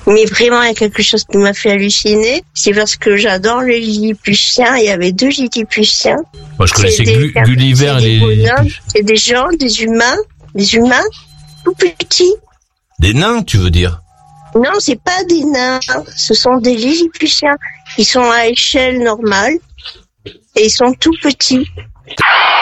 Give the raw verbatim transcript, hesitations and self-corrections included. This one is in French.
Mais vraiment, il y a quelque chose qui m'a fait halluciner. C'est parce que j'adore les Lilliputiens. Il y avait deux Lilliputiens. Moi, je connaissais des, Gu- Gulliver et les bonhommes, c'est des gens, des humains, des humains tout petits. Des nains, tu veux dire? Non, c'est pas des nains. Ce sont des Lilliputiens. Ils sont à échelle normale et ils sont tout petits.